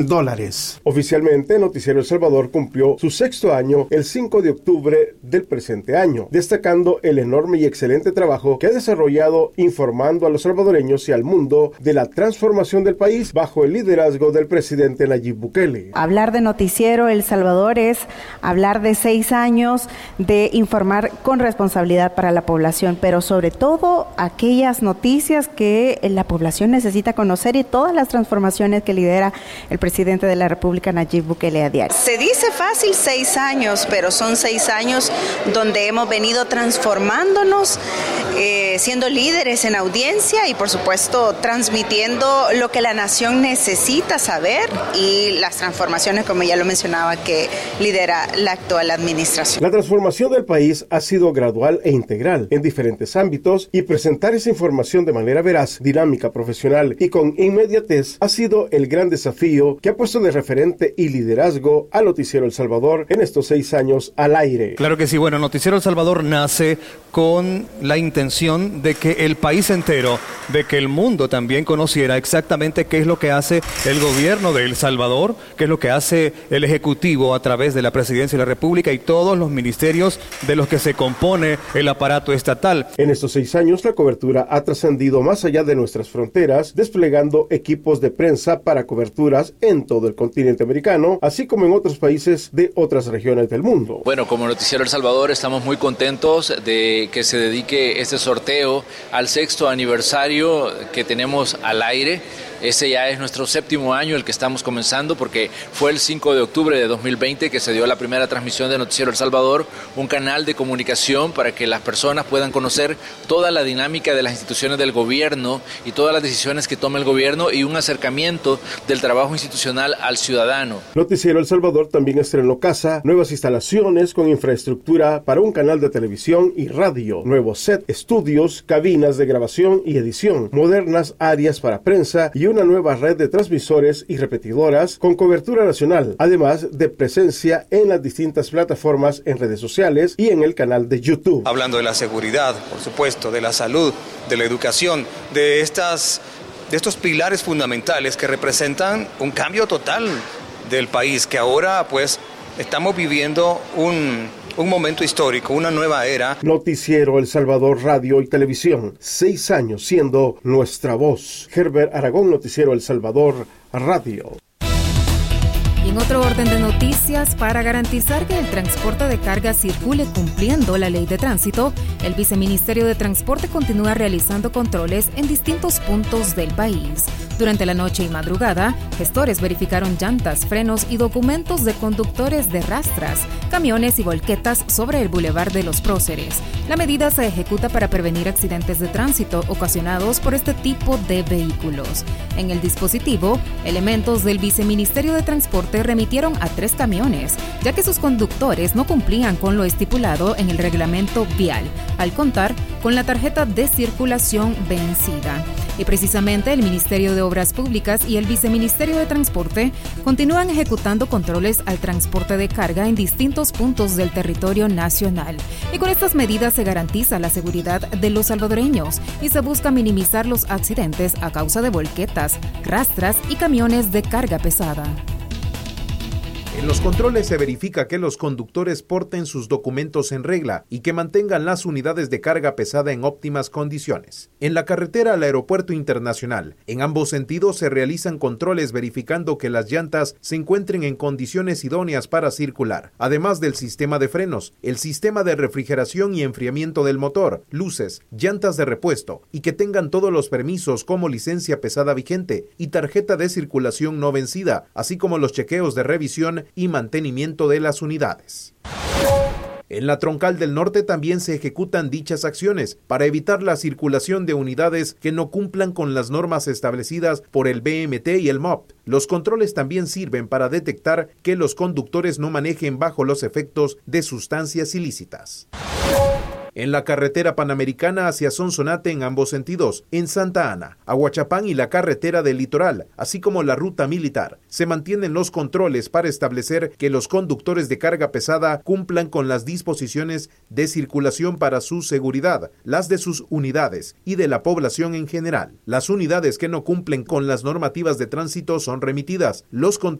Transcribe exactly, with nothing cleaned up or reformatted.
dólares. Oficialmente, Noticiero El Salvador cumplió su sexto año el cinco de octubre del presente año, destacando el enorme y excelente trabajo que ha desarrollado informando a los salvadoreños y al mundo de la transformación del país bajo el liderazgo del presidente Nayib Bukele. Hablar de Noticiero El Salvador es hablar de seis años de informar con responsabilidad para la población, pero sobre todo aquellas noticias que la población necesita conocer y todas las transformaciones que lidera el presidente presidente de la República, Nayib Bukele, a diario. Se dice fácil seis años, pero son seis años donde hemos venido transformándonos, eh, siendo líderes en audiencia y por supuesto transmitiendo lo que la nación necesita saber y las transformaciones, como ya lo mencionaba, que lidera la actual administración. La transformación del país ha sido gradual e integral en diferentes ámbitos y presentar esa información de manera veraz, dinámica, profesional y con inmediatez ha sido el gran desafío que ha puesto de referente y liderazgo al Noticiero El Salvador en estos seis años al aire. Claro que sí. Bueno, Noticiero El Salvador nace con la intención de que el país entero, de que el mundo también conociera exactamente qué es lo que hace el gobierno de El Salvador, qué es lo que hace el Ejecutivo a través de la Presidencia de la República y todos los ministerios de los que se compone el aparato estatal. En estos seis años, la cobertura ha trascendido más allá de nuestras fronteras, desplegando equipos de prensa para coberturas en todo el continente americano, así como en otros países de otras regiones del mundo. Bueno, como Noticiero El Salvador estamos muy contentos de que se dedique este sorteo al sexto aniversario que tenemos al aire. Ese ya es nuestro séptimo año, el que estamos comenzando, porque fue el cinco de octubre de dos mil veinte que se dio la primera transmisión de Noticiero El Salvador, un canal de comunicación para que las personas puedan conocer toda la dinámica de las instituciones del gobierno y todas las decisiones que toma el gobierno y un acercamiento del trabajo institucional al ciudadano. Noticiero El Salvador también estrenó casa, nuevas instalaciones con infraestructura para un canal de televisión y radio, nuevos set, estudios, cabinas de grabación y edición, modernas áreas para prensa y una nueva red de transmisores y repetidoras con cobertura nacional, además de presencia en las distintas plataformas en redes sociales y en el canal de YouTube. Hablando de la seguridad, por supuesto, de la salud, de la educación, de estas, de estos pilares fundamentales que representan un cambio total del país, que ahora pues estamos viviendo un... un momento histórico, una nueva era. Noticiero El Salvador Radio y Televisión, seis años siendo nuestra voz. Herbert Aragón, Noticiero El Salvador Radio. Y en otro orden de noticias, para garantizar que el transporte de carga circule cumpliendo la ley de tránsito, el Viceministerio de Transporte continúa realizando controles en distintos puntos del país. Durante la noche y madrugada, gestores verificaron llantas, frenos y documentos de conductores de rastras, camiones y volquetas sobre el Boulevard de los Próceres. La medida se ejecuta para prevenir accidentes de tránsito ocasionados por este tipo de vehículos. En el dispositivo, elementos del Viceministerio de Transporte remitieron a tres camiones, ya que sus conductores no cumplían con lo estipulado en el reglamento vial, al contar con la tarjeta de circulación vencida. Y precisamente el Ministerio de Obras Públicas y el Viceministerio de Transporte continúan ejecutando controles al transporte de carga en distintos puntos del territorio nacional. Y con estas medidas se garantiza la seguridad de los salvadoreños y se busca minimizar los accidentes a causa de volquetas, rastras y camiones de carga pesada. En los controles se verifica que los conductores porten sus documentos en regla y que mantengan las unidades de carga pesada en óptimas condiciones. En la carretera al Aeropuerto Internacional, en ambos sentidos se realizan controles verificando que las llantas se encuentren en condiciones idóneas para circular, además del sistema de frenos, el sistema de refrigeración y enfriamiento del motor, luces, llantas de repuesto y que tengan todos los permisos como licencia pesada vigente y tarjeta de circulación no vencida, así como los chequeos de revisión y mantenimiento de las unidades. En la Troncal del Norte también se ejecutan dichas acciones para evitar la circulación de unidades que no cumplan con las normas establecidas por el B M T y el M O P. Los controles también sirven para detectar que los conductores no manejen bajo los efectos de sustancias ilícitas. En la carretera panamericana hacia Sonsonate en ambos sentidos, en Santa Ana, Aguachapán y la carretera del Litoral, así como la ruta militar, se mantienen los controles para establecer que los conductores de carga pesada cumplan con las disposiciones de circulación para su seguridad, las de sus unidades y de la población en general. Las unidades que no cumplen con las normativas de tránsito son remitidas. Los